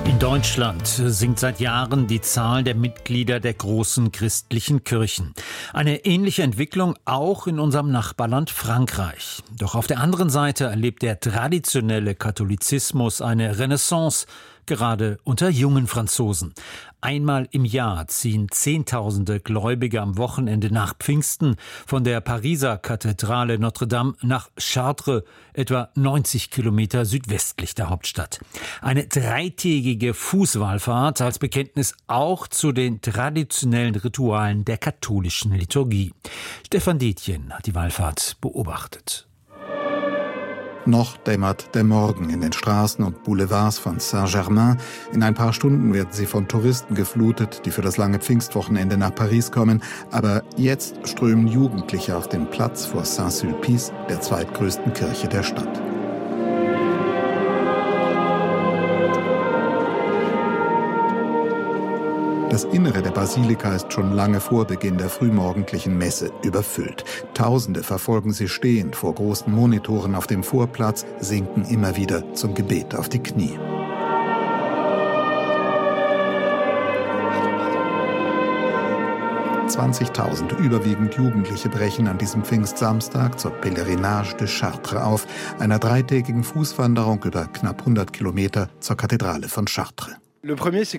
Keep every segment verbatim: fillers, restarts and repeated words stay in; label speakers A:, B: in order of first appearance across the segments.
A: In Deutschland sinkt seit Jahren die Zahl der Mitglieder der großen christlichen Kirchen. Eine ähnliche Entwicklung auch in unserem Nachbarland Frankreich. Doch auf der anderen Seite erlebt der traditionelle Katholizismus eine Renaissance, gerade unter jungen Franzosen. Einmal im Jahr ziehen Zehntausende Gläubige am Wochenende nach Pfingsten von der Pariser Kathedrale Notre-Dame nach Chartres, etwa neunzig Kilometer südwestlich der Hauptstadt. Eine dreitägige Fußwallfahrt als Bekenntnis auch zu den traditionellen Ritualen der katholischen Liturgie. Stefan Detjen hat die Wallfahrt beobachtet.
B: Noch dämmert der Morgen in den Straßen und Boulevards von Saint-Germain. In ein paar Stunden werden sie von Touristen geflutet, die für das lange Pfingstwochenende nach Paris kommen. Aber jetzt strömen Jugendliche auf den Platz vor Saint-Sulpice, der zweitgrößten Kirche der Stadt. Das Innere der Basilika ist schon lange vor Beginn der frühmorgendlichen Messe überfüllt. Tausende verfolgen sie stehend vor großen Monitoren auf dem Vorplatz, sinken immer wieder zum Gebet auf die Knie. zwanzigtausend überwiegend Jugendliche brechen an diesem Pfingstsamstag zur Pèlerinage de Chartres auf, einer dreitägigen Fußwanderung über knapp hundert Kilometer zur Kathedrale von Chartres.
C: Der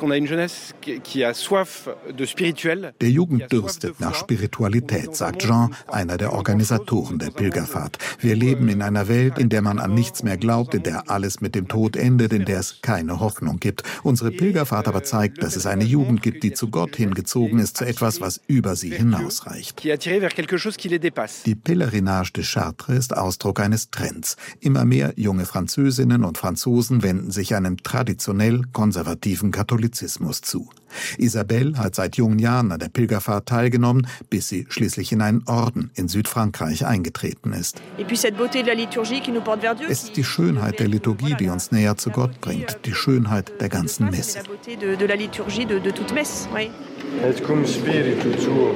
B: Jugend dürstet nach Spiritualität, sagt Jean, einer der Organisatoren der Pilgerfahrt. Wir leben in einer Welt, in der man an nichts mehr glaubt, in der alles mit dem Tod endet, in der es keine Hoffnung gibt. Unsere Pilgerfahrt aber zeigt, dass es eine Jugend gibt, die zu Gott hingezogen ist, zu etwas, was über sie hinausreicht. Die Pèlerinage de Chartres ist Ausdruck eines Trends. Immer mehr junge Französinnen und Franzosen wenden sich einem traditionell konservativen Katholizismus zu. Isabelle hat seit jungen Jahren an der Pilgerfahrt teilgenommen, bis sie schließlich in einen Orden in Südfrankreich eingetreten ist. Es ist die Schönheit der Liturgie, die uns näher zu Gott bringt, die Schönheit der ganzen Messe.
D: Et cum spiritu tuo.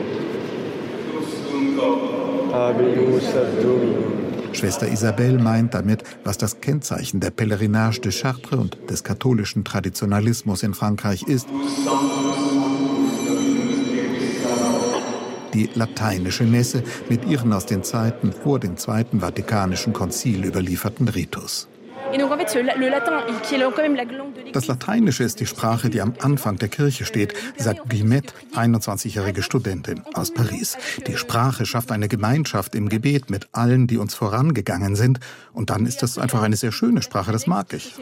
D: Habemus ad Dominum.
B: Schwester Isabelle meint damit, was das Kennzeichen der Pèlerinage de Chartres und des katholischen Traditionalismus in Frankreich ist: die lateinische Messe mit ihren aus den Zeiten vor dem Zweiten Vatikanischen Konzil überlieferten Ritus. Das Lateinische ist die Sprache, die am Anfang der Kirche steht, sagt Guillemette, einundzwanzigjährige Studentin aus Paris. Die Sprache schafft eine Gemeinschaft im Gebet mit allen, die uns vorangegangen sind. Und dann ist das einfach eine sehr schöne Sprache, das mag ich.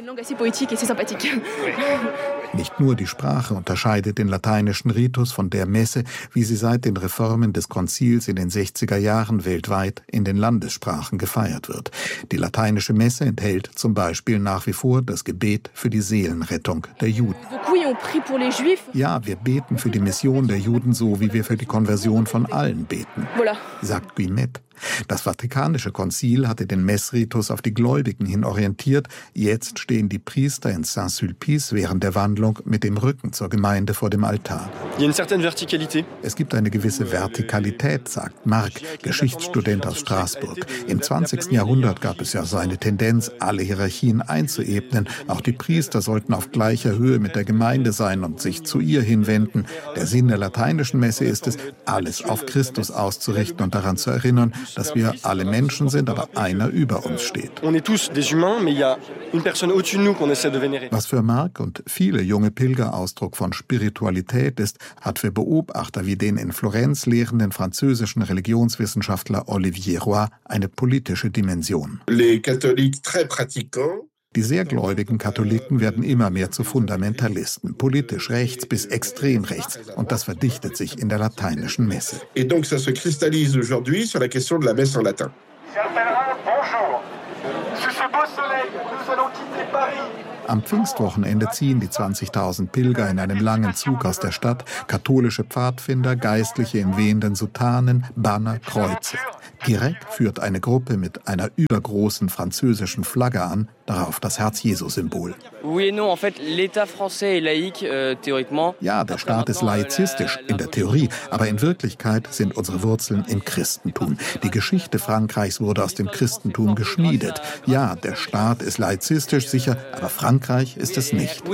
B: Nicht nur die Sprache unterscheidet den lateinischen Ritus von der Messe, wie sie seit den Reformen des Konzils in den sechziger Jahren weltweit in den Landessprachen gefeiert wird. Die lateinische Messe enthält zum Beispiel nach wie vor das Gebet für die Seelenrettung der Juden. Ja, wir beten für die Mission der Juden so, wie wir für die Konversion von allen beten, sagt Guillemette. Das Vatikanische Konzil hatte den Messritus auf die Gläubigen hin orientiert. Jetzt stehen die Priester in Saint-Sulpice während der Wandlung mit dem Rücken zur Gemeinde vor dem Altar. Es gibt eine gewisse Vertikalität, sagt Marc, Geschichtsstudent aus Straßburg. Im zwanzigsten Jahrhundert gab es ja so eine Tendenz, alle Hierarchien einzuebnen. Auch die Priester sollten auf gleicher Höhe mit der Gemeinde sein und sich zu ihr hinwenden. Der Sinn der lateinischen Messe ist es, alles auf Christus auszurichten und daran zu erinnern, dass wir alle Menschen sind, aber einer über uns steht. Was für Marc und viele junge Pilger Ausdruck von Spiritualität ist, hat für Beobachter wie den in Florenz lehrenden französischen Religionswissenschaftler Olivier Roy eine politische Dimension. Die sehr gläubigen Katholiken werden immer mehr zu Fundamentalisten, politisch rechts bis extrem rechts. Und das verdichtet sich in der lateinischen Messe.
E: Et donc ça se cristallise aujourd'hui sur la question de la messe en latin.
B: Am Pfingstwochenende ziehen die zwanzigtausend Pilger in einem langen Zug aus der Stadt, katholische Pfadfinder, Geistliche in wehenden Soutanen, Banner, Kreuze. Direkt führt eine Gruppe mit einer übergroßen französischen Flagge an, darauf das Herz-Jesu-Symbol. Ja, der Staat ist laizistisch in der Theorie, aber in Wirklichkeit sind unsere Wurzeln im Christentum. Die Geschichte Frankreichs wurde aus dem Christentum geschmiedet. Ja, der Staat ist laizistisch, sicher, aber Frankreich ist es nicht.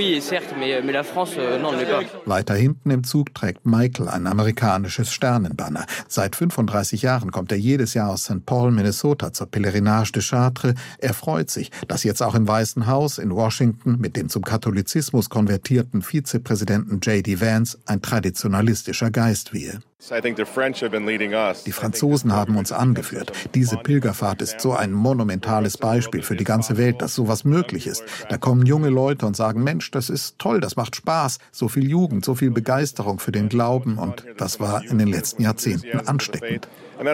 B: Weiter hinten im Zug trägt Michael ein amerikanisches Sternenbanner. Seit fünfunddreißig Jahren kommt er jedes Jahr aus Saint Paul, Minnesota zur Pèlerinage de Chartres. Er freut sich, dass jetzt auch im Weißen Haus in Washington mit dem zum Katholizismus konvertierten Vizepräsidenten J D Vance ein traditionalistischer Geist wehe. Die Franzosen haben uns angeführt. Diese Pilgerfahrt ist so ein monumentales Beispiel für die ganze Welt, dass sowas möglich ist. Da kommen junge Leute und sagen, Mensch, das ist toll, das macht Spaß. So viel Jugend, so viel Begeisterung für den Glauben und das war in den letzten Jahrzehnten ansteckend.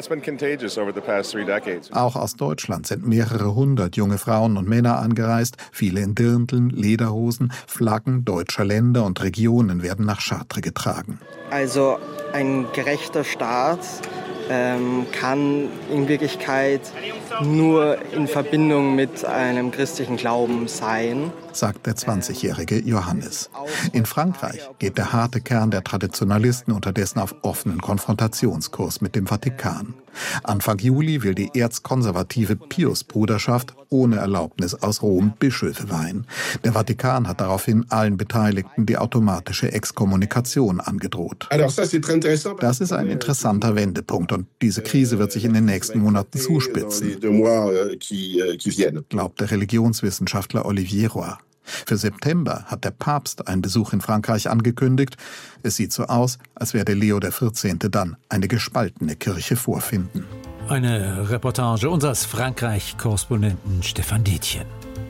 B: Auch aus Deutschland sind mehrere hundert junge Frauen und Männer angereist, viele in Dirndln, Lederhosen, Flaggen deutscher Länder und Regionen werden nach Chartres getragen.
C: Also ein gerechter Staat ähm, kann in Wirklichkeit nur in Verbindung mit einem christlichen Glauben sein,
B: sagt der zwanzigjährige Johannes. In Frankreich geht der harte Kern der Traditionalisten unterdessen auf offenen Konfrontationskurs mit dem Vatikan. Anfang Juli will die erzkonservative Pius-Bruderschaft ohne Erlaubnis aus Rom Bischöfe weihen. Der Vatikan hat daraufhin allen Beteiligten die automatische Exkommunikation angedroht. Das ist ein interessanter Wendepunkt und diese Krise wird sich in den nächsten Monaten zuspitzen, glaubt der Religionswissenschaftler Olivier Roy. Für September hat der Papst einen Besuch in Frankreich angekündigt. Es sieht so aus, als werde Leo der vierzehnte dann eine gespaltene Kirche vorfinden.
A: Eine Reportage unseres Frankreich-Korrespondenten Stefan Detjen.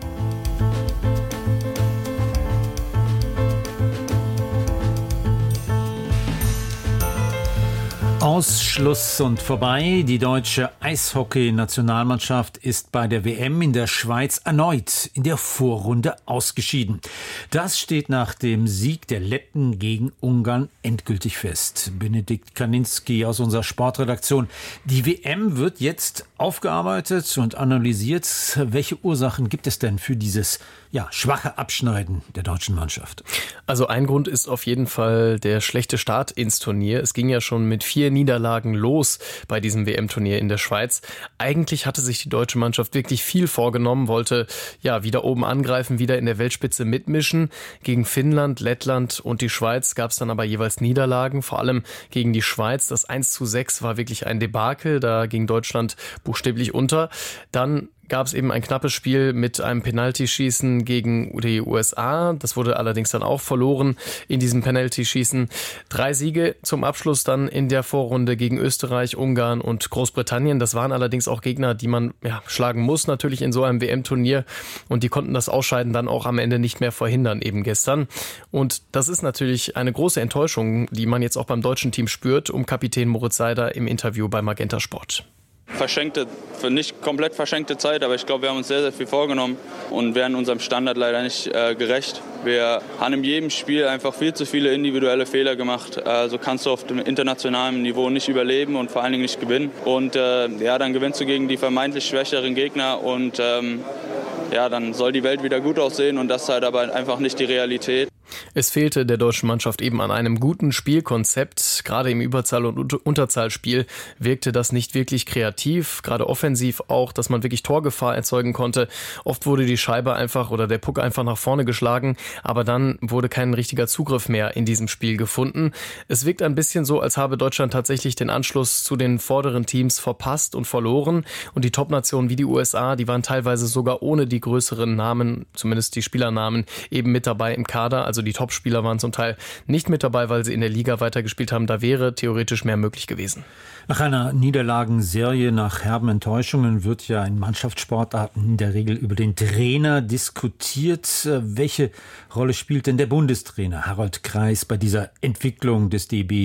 A: Ausschluss und vorbei. Die deutsche Eishockey-Nationalmannschaft ist bei der W M in der Schweiz erneut in der Vorrunde ausgeschieden. Das steht nach dem Sieg der Letten gegen Ungarn endgültig fest. Benedikt Kaninski aus unserer Sportredaktion. Die W M wird jetzt aufgearbeitet und analysiert. Welche Ursachen gibt es denn für dieses ja, schwache Abschneiden der deutschen Mannschaft?
F: Also ein Grund ist auf jeden Fall der schlechte Start ins Turnier. Es ging ja schon mit vier Niederlagen los bei diesem W M-Turnier in der Schweiz. Eigentlich hatte sich die deutsche Mannschaft wirklich viel vorgenommen, wollte ja wieder oben angreifen, wieder in der Weltspitze mitmischen. Gegen Finnland, Lettland und die Schweiz gab es dann aber jeweils Niederlagen, vor allem gegen die Schweiz. Das eins zu sechs war wirklich ein Debakel, da ging Deutschland buchstäblich unter. Dann gab es eben ein knappes Spiel mit einem Penaltyschießen gegen die U S A. Das wurde allerdings dann auch verloren in diesem Penaltyschießen. Drei Siege zum Abschluss dann in der Vorrunde gegen Österreich, Ungarn und Großbritannien. Das waren allerdings auch Gegner, die man ja, schlagen muss natürlich in so einem W M-Turnier. Und die konnten das Ausscheiden dann auch am Ende nicht mehr verhindern, eben gestern. Und das ist natürlich eine große Enttäuschung, die man jetzt auch beim deutschen Team spürt, um Kapitän Moritz Seider im Interview bei Magenta Sport.
G: Verschenkte, nicht komplett verschenkte Zeit, aber ich glaube, wir haben uns sehr, sehr viel vorgenommen und werden unserem Standard leider nicht äh, gerecht. Wir haben in jedem Spiel einfach viel zu viele individuelle Fehler gemacht. Also kannst du auf dem internationalen Niveau nicht überleben und vor allen Dingen nicht gewinnen. Und äh, ja, dann gewinnst du gegen die vermeintlich schwächeren Gegner und ähm, ja, dann soll die Welt wieder gut aussehen und das ist halt aber einfach nicht die Realität.
F: Es fehlte der deutschen Mannschaft eben an einem guten Spielkonzept. Gerade im Überzahl- und Unterzahlspiel wirkte das nicht wirklich kreativ, gerade offensiv auch, dass man wirklich Torgefahr erzeugen konnte. Oft wurde die Scheibe einfach oder der Puck einfach nach vorne geschlagen, aber dann wurde kein richtiger Zugriff mehr in diesem Spiel gefunden. Es wirkt ein bisschen so, als habe Deutschland tatsächlich den Anschluss zu den vorderen Teams verpasst und verloren. Und die Top-Nationen wie die U S A, die waren teilweise sogar ohne die größeren Namen, zumindest die Spielernamen, eben mit dabei im Kader. Also die Topspieler waren zum Teil nicht mit dabei, weil sie in der Liga weitergespielt haben. Da wäre theoretisch mehr möglich gewesen.
A: Nach einer Niederlagenserie, nach herben Enttäuschungen wird ja in Mannschaftssportarten in der Regel über den Trainer diskutiert. Welche Rolle spielt denn der Bundestrainer Harald Kreis bei dieser Entwicklung des D B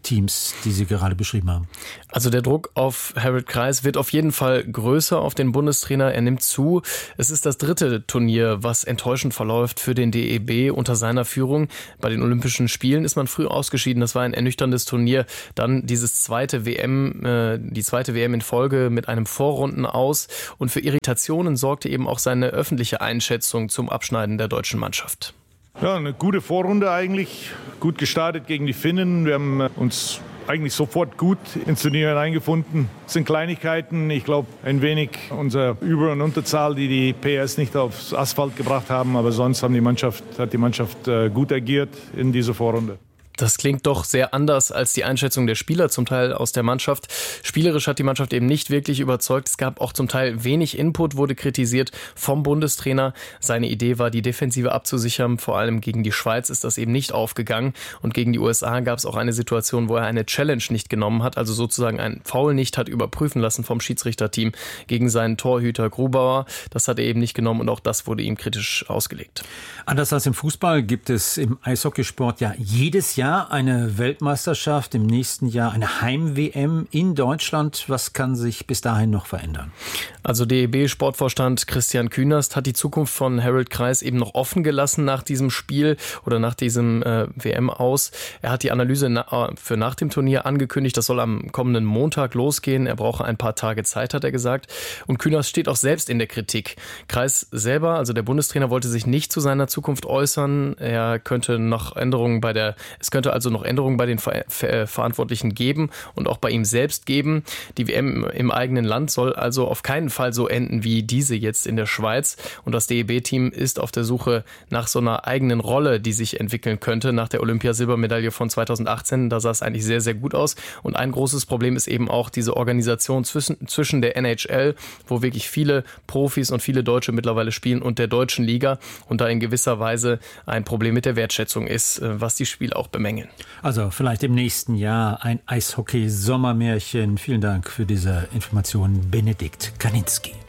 A: Teams, die Sie gerade beschrieben haben?
F: Also der Druck auf Harald Kreis wird auf jeden Fall größer auf den Bundestrainer. Er nimmt zu. Es ist das dritte Turnier, was enttäuschend verläuft für den D E B unter seiner Führung. Bei den Olympischen Spielen ist man früh ausgeschieden. Das war ein ernüchterndes Turnier. Dann dieses zweite W M, äh, die zweite W M in Folge mit einem Vorrunden aus. Und für Irritationen sorgte eben auch seine öffentliche Einschätzung zum Abschneiden der deutschen Mannschaft.
H: Ja, eine gute Vorrunde eigentlich. Gut gestartet gegen die Finnen. Wir haben uns eigentlich sofort gut ins Turnier eingefunden. Es sind Kleinigkeiten. Ich glaube, ein wenig unsere Über- und Unterzahl, die die P S nicht aufs Asphalt gebracht haben. Aber sonst haben die Mannschaft, hat die Mannschaft gut agiert in dieser Vorrunde.
F: Das klingt doch sehr anders als die Einschätzung der Spieler, zum Teil aus der Mannschaft. Spielerisch hat die Mannschaft eben nicht wirklich überzeugt. Es gab auch zum Teil wenig Input, wurde kritisiert vom Bundestrainer. Seine Idee war, die Defensive abzusichern. Vor allem gegen die Schweiz ist das eben nicht aufgegangen. Und gegen die U S A gab es auch eine Situation, wo er eine Challenge nicht genommen hat, also sozusagen ein Foul nicht hat überprüfen lassen vom Schiedsrichterteam gegen seinen Torhüter Grubauer. Das hat er eben nicht genommen und auch das wurde ihm kritisch ausgelegt.
A: Anders als im Fußball gibt es im Eishockeysport ja jedes Jahr eine Weltmeisterschaft, im nächsten Jahr eine Heim-W M in Deutschland. Was kann sich bis dahin noch verändern?
F: Also D E B-Sportvorstand Christian Künast hat die Zukunft von Harald Kreis eben noch offen gelassen nach diesem Spiel oder nach diesem äh, W M aus. Er hat die Analyse na- für nach dem Turnier angekündigt. Das soll am kommenden Montag losgehen. Er brauche ein paar Tage Zeit, hat er gesagt. Und Künast steht auch selbst in der Kritik. Kreis selber, also der Bundestrainer, wollte sich nicht zu seiner Zukunft äußern. Er könnte noch Änderungen bei der, es könnte also noch Änderungen bei den Ver- Ver- Verantwortlichen geben und auch bei ihm selbst geben. Die W M im eigenen Land soll also auf keinen Fall so enden wie diese jetzt in der Schweiz. Und das D E B-Team ist auf der Suche nach so einer eigenen Rolle, die sich entwickeln könnte. Nach der Olympiasilbermedaille von zweitausendachtzehn, da sah es eigentlich sehr, sehr gut aus. Und ein großes Problem ist eben auch diese Organisation zwischen, zwischen der N H L, wo wirklich viele Profis und viele Deutsche mittlerweile spielen, und der deutschen Liga. Und da in gewisser Weise ein Problem mit der Wertschätzung ist, was die Spieler auch bemängeln.
A: Also vielleicht im nächsten Jahr ein Eishockey-Sommermärchen. Vielen Dank für diese Information, Benedikt Kaninski.